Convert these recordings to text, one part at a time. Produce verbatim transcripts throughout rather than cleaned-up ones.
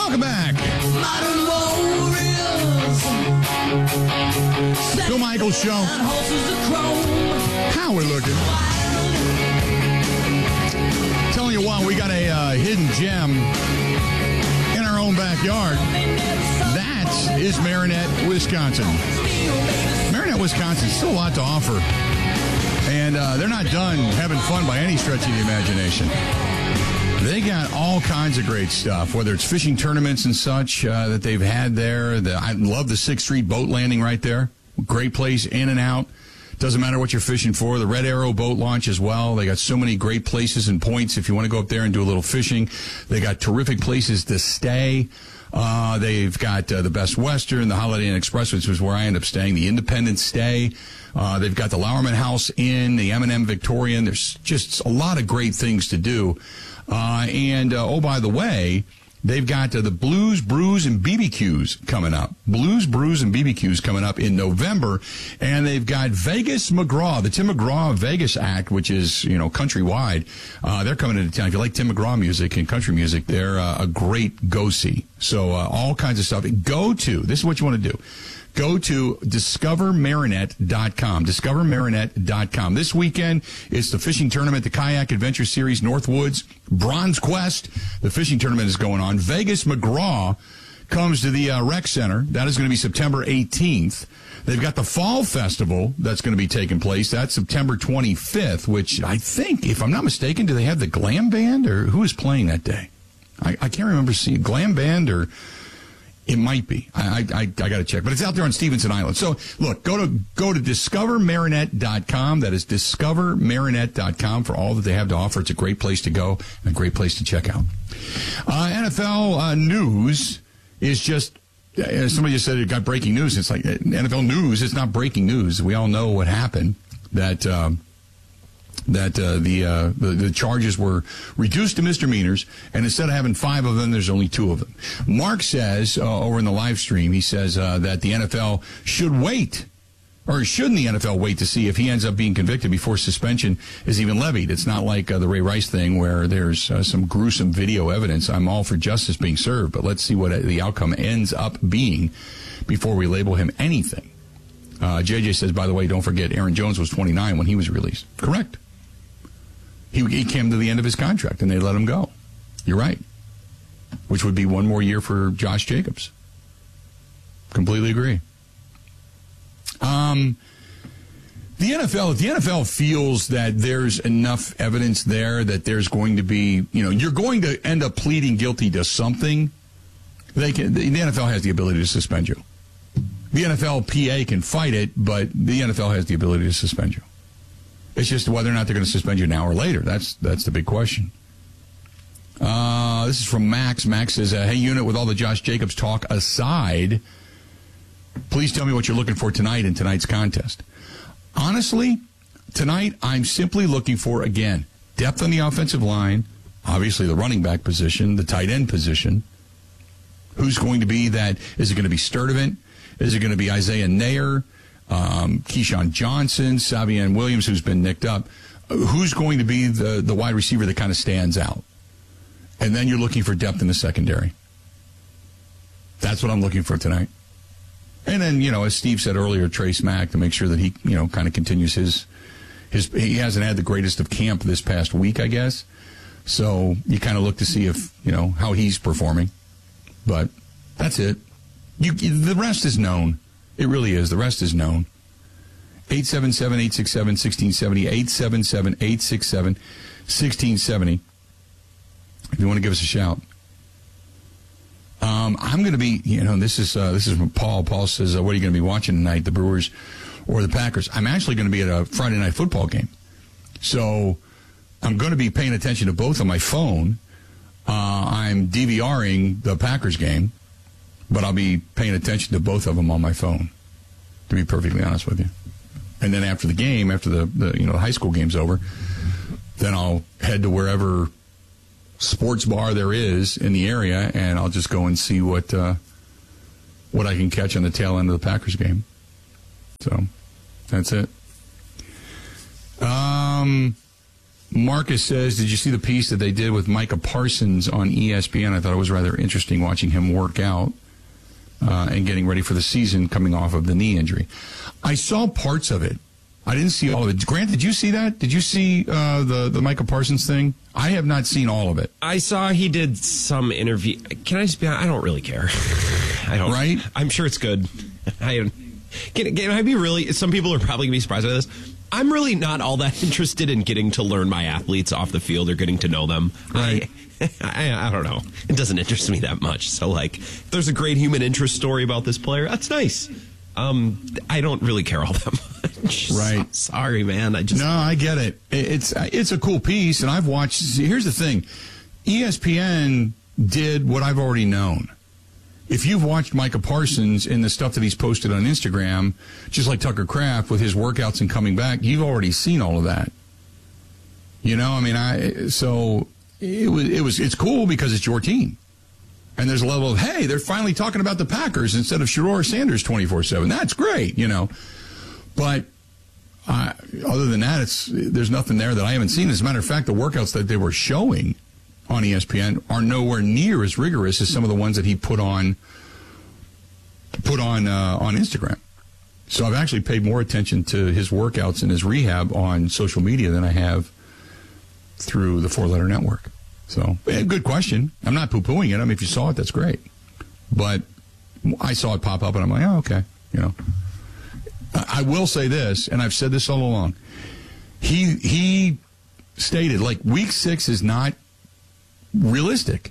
Welcome back. Bill Michaels Show. How we're looking. Telling you what, we got a uh, hidden gem in our own backyard. That is Marinette, Wisconsin. Marinette, Wisconsin, still a lot to offer. And uh, they're not done having fun by any stretch of the imagination. They got all kinds of great stuff, whether it's fishing tournaments and such uh, that they've had there. The, I love the sixth Street boat landing right there. Great place, in and out. Doesn't matter what you're fishing for. The Red Arrow boat launch as well. They got so many great places and points if you want to go up there and do a little fishing. They got terrific places to stay. Uh, they've got uh, the Best Western, the Holiday Inn Express, which was where I ended up staying, the Independence Stay. Uh, they've got the Lowerman House Inn, the M and M Victorian. There's just a lot of great things to do. Uh, and, uh, oh, by the way, they've got uh, the Blues, Brews, and B B Qs coming up. Blues, Brews, and B B Qs coming up in November. And they've got Vegas McGraw, the Tim McGraw Vegas Act, which is, you know, countrywide. Uh, they're coming into town. If you like Tim McGraw music and country music, they're uh, a great go-see. So uh, all kinds of stuff. Go to, this is what you want to do. Go to discover marinette dot com. discover marinette dot com. This weekend, it's the fishing tournament, the Kayak Adventure Series, Northwoods, Bronze Quest. The fishing tournament is going on. Vegas McGraw comes to the uh, rec center. That is going to be September eighteenth. They've got the Fall Festival that's going to be taking place. That's September twenty-fifth, which I think, if I'm not mistaken, do they have the Glam Band, or who is playing that day? I, I can't remember seeing Glam Band, or it might be. I I, I got to check. But it's out there on Stevenson Island. So, look, go to go to discover marinette dot com. That is discover marinette dot com for all that they have to offer. It's a great place to go and a great place to check out. Uh, N F L uh, news is just, uh, somebody just said it got breaking news. It's like N F L news. It's not breaking news. We all know what happened. That um, that uh, the, uh, the the charges were reduced to misdemeanors, and instead of having five of them, there's only two of them. Mark says, uh, over in the live stream, he says uh, that the N F L should wait, or shouldn't the N F L wait to see if he ends up being convicted before suspension is even levied? It's not like uh, the Ray Rice thing where there's uh, some gruesome video evidence. I'm all for justice being served, but let's see what the outcome ends up being before we label him anything. Uh, J J says, by the way, don't forget, Aaron Jones was twenty-nine when he was released. Correct. He, he came to the end of his contract, and they let him go. You're right. Which would be one more year for Josh Jacobs. Completely agree. Um, the N F L, if the N F L feels that there's enough evidence there that there's going to be, you know, you're going to end up pleading guilty to something, they can, the N F L has the ability to suspend you. The N F L P A can fight it, but the N F L has the ability to suspend you. It's just whether or not they're going to suspend you now or later. That's that's the big question. Uh, this is from Max. Max says, uh, hey, unit, with all the Josh Jacobs talk aside, please tell me what you're looking for tonight in tonight's contest. Honestly, tonight I'm simply looking for, again, depth on the offensive line, obviously the running back position, the tight end position. Who's going to be that? Is it going to be Sturdivant? Is it going to be Isaiah Nair? Um, Keyshawn Johnson, Savion Williams, who's been nicked up. Who's going to be the, the wide receiver that kind of stands out? And then you're looking for depth in the secondary. That's what I'm looking for tonight. And then, you know, as Steve said earlier, Trace Mack, to make sure that he, you know, kind of continues his, his, he hasn't had the greatest of camp this past week, I guess. So you kind of look to see if, you know, how he's performing. But that's it. You, the rest is known. It really is. The rest is known. eight seven seven, eight six seven, one six seven zero, eight seven seven, eight six seven, one six seven zero. If you want to give us a shout. Um, I'm going to be, you know, this is uh, this is from Paul. Paul says, uh, what are you going to be watching tonight, the Brewers or the Packers? I'm actually going to be at a Friday night football game. So I'm going to be paying attention to both on my phone. Uh, I'm DVRing the Packers game. But I'll be paying attention to both of them on my phone, to be perfectly honest with you. And then after the game, after the, the you know the high school game's over, then I'll head to wherever sports bar there is in the area, and I'll just go and see what uh, what I can catch on the tail end of the Packers game. So that's it. Um, Marcus says, did you see the piece that they did with Micah Parsons on E S P N? I thought it was rather interesting watching him work out uh, and getting ready for the season coming off of the knee injury. I saw parts of it. I didn't see all of it. Grant, did you see that? Did you see uh, the, the Micah Parsons thing? I have not seen all of it. I saw he did some interview. Can I just be honest? I don't really care. I don't. Right? I'm sure it's good. I can, can I be really, some people are probably going to be surprised by this. I'm really not all that interested in getting to learn my athletes off the field or getting to know them. Right. I, I, I don't know. It doesn't interest me that much. So, like, if there's a great human interest story about this player, that's nice. Um, I don't really care all that much. Right. So, sorry, man. I just No, I get it. It's it's a cool piece, and I've watched. Here's the thing. E S P N did what I've already known. If you've watched Micah Parsons in the stuff that he's posted on Instagram, just like Tucker Kraft with his workouts and coming back, you've already seen all of that. You know, I mean, I so it was it was it's cool because it's your team, and there's a level of, hey, they're finally talking about the Packers instead of Shedeur Sanders twenty-four seven. That's great, you know. But uh, other than that, it's there's nothing there that I haven't seen. As a matter of fact, the workouts that they were showing on E S P N are nowhere near as rigorous as some of the ones that he put on put on uh, on Instagram. So I've actually paid more attention to his workouts and his rehab on social media than I have through the Four Letter Network. So, yeah, good question. I'm not poo-pooing it. I mean, if you saw it, that's great. But I saw it pop up, and I'm like, oh, okay. You know, I will say this, and I've said this all along. He he stated, like, week six is not realistic.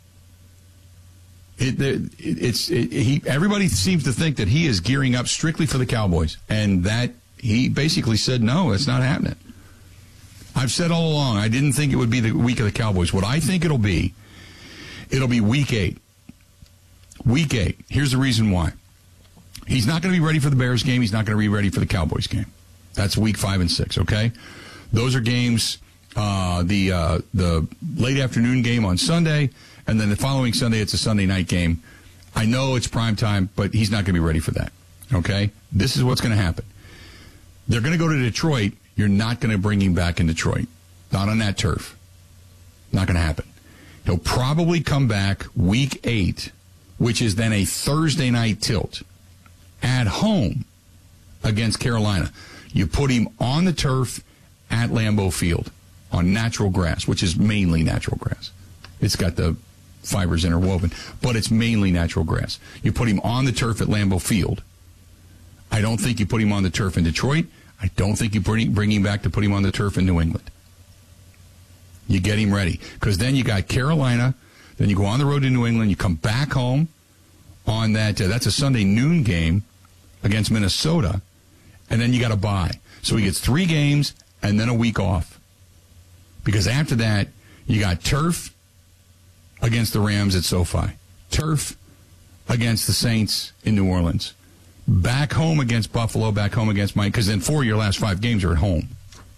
It, it, it's it, he. Everybody seems to think that he is gearing up strictly for the Cowboys, and that he basically said, no, it's not happening. I've said all along, I didn't think it would be the week of the Cowboys. What I think it'll be, it'll be week eight. Week eight. Here's the reason why. He's not going to be ready for the Bears game. He's not going to be ready for the Cowboys game. That's week five and six, okay? Those are games, uh, the uh, the late afternoon game on Sunday, and then the following Sunday it's a Sunday night game. I know it's prime time, but he's not going to be ready for that, okay? This is what's going to happen. They're going to go to Detroit. You're not going to bring him back in Detroit. Not on that turf. Not going to happen. He'll probably come back week eight, which is then a Thursday night tilt, at home against Carolina. You put him on the turf at Lambeau Field on natural grass, which is mainly natural grass. It's got the fibers interwoven, but it's mainly natural grass. You put him on the turf at Lambeau Field. I don't think you put him on the turf in Detroit. I don't think you bring, bring him back to put him on the turf in New England. You get him ready. Because then you got Carolina, then you go on the road to New England, you come back home on that, uh, that's a Sunday noon game against Minnesota, and then you got a bye. So he gets three games and then a week off. Because after that, you got turf against the Rams at SoFi, turf against the Saints in New Orleans, back home against Buffalo, back home against Mike, because then four of your last five games are at home.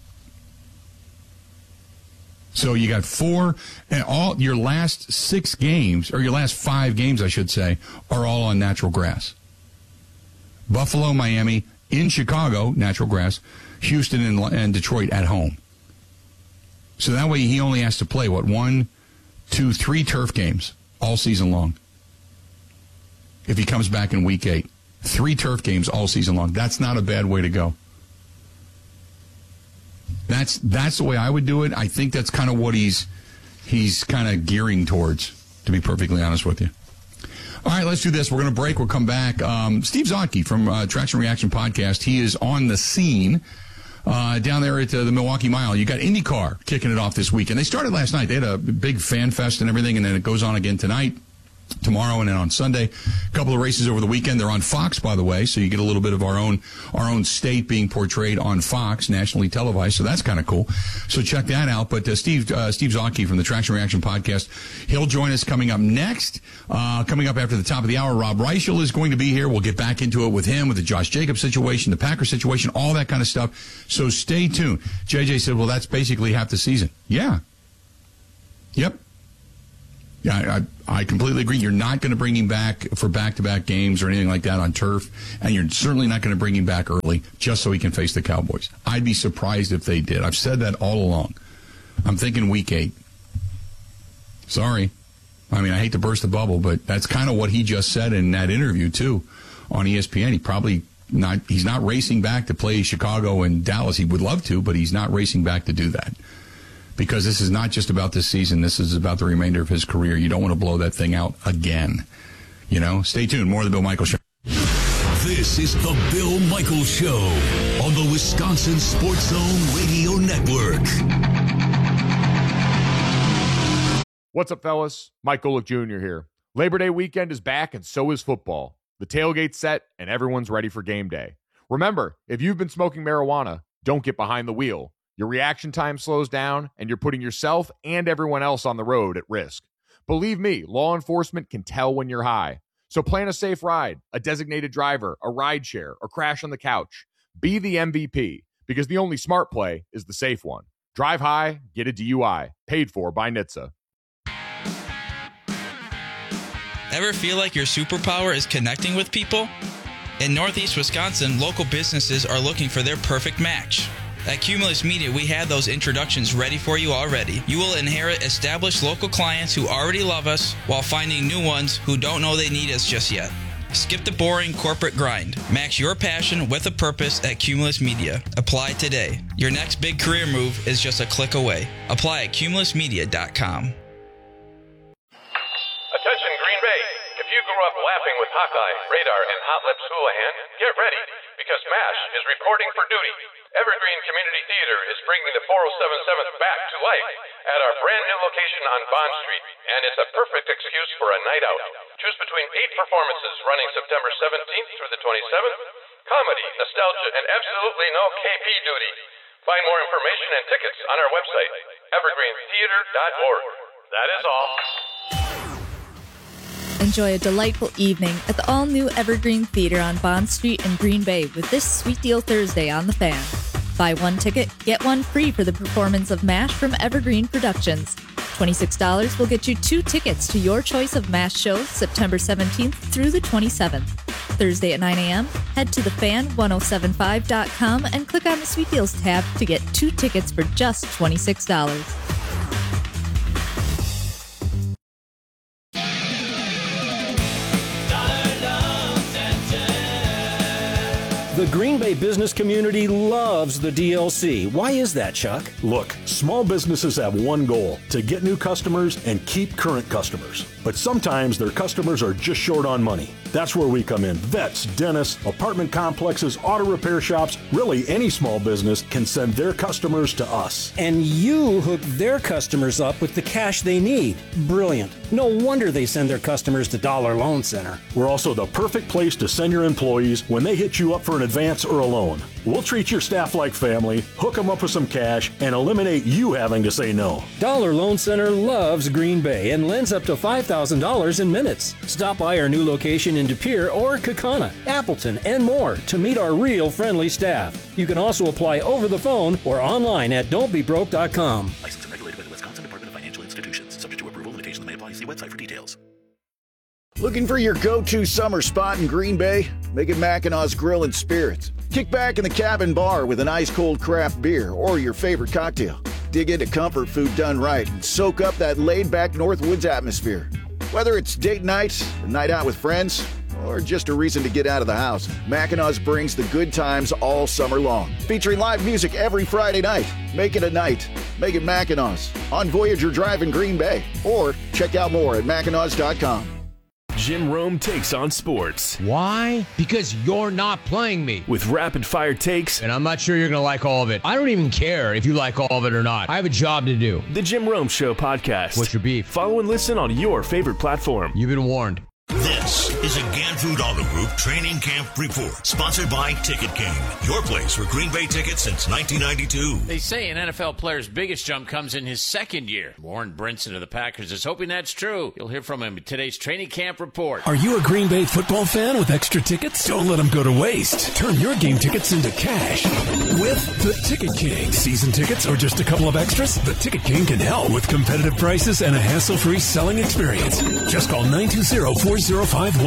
So you got four, and all your last six games, or your last five games, I should say, are all on natural grass. Buffalo, Miami, in Chicago, natural grass, Houston and, and Detroit at home. So that way he only has to play, what, one, two, three turf games all season long. If he comes back in week eight. Three turf games all season long. That's not a bad way to go. That's that's the way I would do it. I think that's kind of what he's he's kind of gearing towards, to be perfectly honest with you. All right, let's do this. We're going to break. We'll come back. Um, Steve Zotke from uh, Traction Reaction Podcast. He is on the scene uh, down there at uh, the Milwaukee Mile. You got IndyCar kicking it off this weekend. They started last night. They had a big fan fest and everything, and then it goes on again tonight, tomorrow, and then on Sunday. A couple of races over the weekend. They're on Fox, by the way, so you get a little bit of our own our own state being portrayed on Fox, nationally televised, so that's kind of cool. So check that out. But uh, Steve uh, Steve Zotke from the Traction Reaction Podcast, he'll join us coming up next. Uh, coming up after the top of the hour, Rob Reichel is going to be here. We'll get back into it with him, with the Josh Jacobs situation, the Packer situation, all that kind of stuff. So stay tuned. J J said, well, that's basically half the season. Yeah. Yep. Yeah, I, I completely agree. You're not going to bring him back for back-to-back games or anything like that on turf, and you're certainly not going to bring him back early just so he can face the Cowboys. I'd be surprised if they did. I've said that all along. I'm thinking week eight. Sorry. I mean, I hate to burst the bubble, but that's kind of what he just said in that interview, too, on E S P N. He probably not, he's not racing back to play Chicago and Dallas. He would love to, but he's not racing back to do that. Because this is not just about this season. This is about the remainder of his career. You don't want to blow that thing out again. You know? Stay tuned. More of the Bill Michaels Show. This is the Bill Michaels Show on the Wisconsin Sports Zone Radio Network. What's up, fellas? Mike Golick Junior here. Labor Day weekend is back, and so is football. The tailgate's set, and everyone's ready for game day. Remember, if you've been smoking marijuana, don't get behind the wheel. Your reaction time slows down, and you're putting yourself and everyone else on the road at risk. Believe me, law enforcement can tell when you're high. So plan a safe ride, a designated driver, a ride share, or crash on the couch. Be the M V P, because the only smart play is the safe one. Drive high, get a D U I. Paid for by N H T S A. Ever feel like your superpower is connecting with people? In Northeast Wisconsin, local businesses are looking for their perfect match. At Cumulus Media, we had those introductions ready for you already. You will inherit established local clients who already love us while finding new ones who don't know they need us just yet. Skip the boring corporate grind. Match your passion with a purpose at Cumulus Media. Apply today. Your next big career move is just a click away. Apply at cumulus media dot com. Attention Green Bay. If you grew up laughing with Hawkeye, Radar, and Hot Lips Houlihan, get ready, because MASH is reporting for duty. Evergreen Community Theater is bringing the four oh seven seventh back to life at our brand new location on Bond Street, and it's a perfect excuse for a night out. Choose between eight performances running September seventeenth through the twenty-seventh, comedy, nostalgia, and absolutely no K P duty. Find more information and tickets on our website, evergreen theater dot org. That is all. Enjoy a delightful evening at the all-new Evergreen Theater on Bond Street in Green Bay with this Sweet Deal Thursday on The Fan. Buy one ticket, get one free for the performance of MASH from Evergreen Productions. twenty-six dollars will get you two tickets to your choice of MASH shows September seventeenth through the twenty-seventh. Thursday at nine a.m., head to the fan ten seventy-five dot com and click on the Sweet Deals tab to get two tickets for just twenty-six dollars. The Green Bay business community loves the D L C. Why is that, Chuck? Look, small businesses have one goal, to get new customers and keep current customers. But sometimes their customers are just short on money. That's where we come in. Vets, dentists, apartment complexes, auto repair shops, really any small business can send their customers to us. And you hook their customers up with the cash they need. Brilliant. No wonder they send their customers to Dollar Loan Center. We're also the perfect place to send your employees when they hit you up for an advance or a loan. We'll treat your staff like family, hook them up with some cash, and eliminate you having to say no. Dollar Loan Center loves Green Bay and lends up to five thousand dollars in minutes. Stop by our new location in De Pere or Kaukauna, Appleton, and more to meet our real friendly staff. You can also apply over the phone or online at don't be broke dot com. Licensed and regulated by the Wisconsin Department of Financial Institutions. Subject to approval, limitations may apply. See website for details. Looking for your go-to summer spot in Green Bay? Make it Mackinaw's Grill and Spirits. Kick back in the cabin bar with an ice-cold craft beer or your favorite cocktail. Dig into comfort food done right and soak up that laid-back Northwoods atmosphere. Whether it's date night, a night out with friends, or just a reason to get out of the house, Mackinaw's brings the good times all summer long. Featuring live music every Friday night. Make it a night. Make it Mackinaw's on Voyager Drive in Green Bay. Or check out more at Mackinaws dot com. Jim Rome takes on sports. Why? Because you're not playing me. With rapid-fire takes. And I'm not sure you're going to like all of it. I don't even care if you like all of it or not. I have a job to do. The Jim Rome Show podcast. What's your beef? Follow and listen on your favorite platform. You've been warned. This is a Ganfood Auto Group Training Camp Report, sponsored by Ticket King, your place for Green Bay tickets since nineteen ninety-two. They say an N F L player's biggest jump comes in his second year. Warren Brinson of the Packers is hoping that's true. You'll hear from him in today's Training Camp Report. Are you a Green Bay football fan with extra tickets? Don't let them go to waste. Turn your game tickets into cash with the Ticket King. Season tickets or just a couple of extras? The Ticket King can help with competitive prices and a hassle-free selling experience. Just call nine two zero, four zero five, one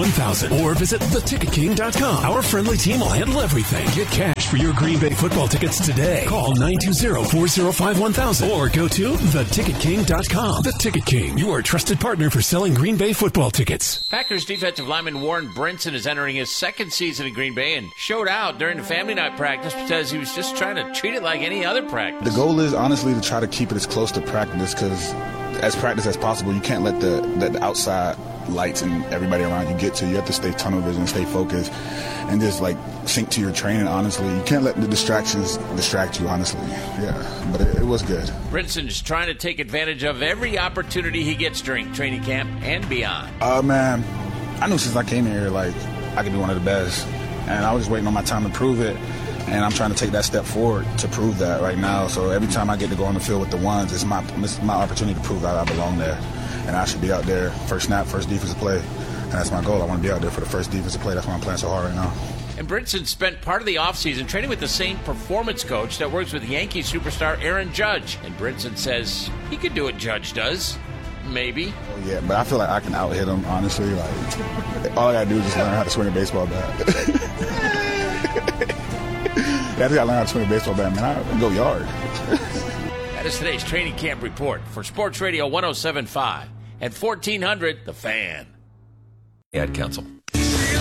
one thousand or visit the ticket king dot com. Our friendly team will handle everything. Get cash for your Green Bay football tickets today. Call nine two zero, four zero five, one thousand or go to the ticket king dot com. The Ticket King, your trusted partner for selling Green Bay football tickets. Packers defensive lineman Warren Brinson is entering his second season in Green Bay and showed out during the family night practice because he was just trying to treat it like any other practice. The goal is honestly to try to keep it as close to practice because as practice as possible, you can't let the, the, the outside lights and everybody around you get to you. You have to stay tunnel vision, stay focused, and just like sync to your training, honestly. You can't let the distractions distract you, honestly. Yeah, but it, it was good. Brinson is trying to take advantage of every opportunity he gets during training camp and beyond. Uh, man, I knew since I came here, like, I could be one of the best. And I was just waiting on my time to prove it. And I'm trying to take that step forward to prove that right now. So every time I get to go on the field with the ones, it's my it's my opportunity to prove that I belong there. And I should be out there first snap, first defensive play. And that's my goal. I want to be out there for the first defensive play. That's why I'm playing so hard right now. And Brinson spent part of the offseason training with the same performance coach that works with Yankee superstar Aaron Judge. And Brinson says he could do what Judge does. Maybe. Oh, yeah, but I feel like I can out-hit him, honestly. Like, all I got to do is just learn how to swing a baseball bat. I think I learned how to swing a baseball bat, man. I can go yard. That is today's training camp report for Sports Radio one oh seven point five at fourteen hundred The Fan. Ad Council.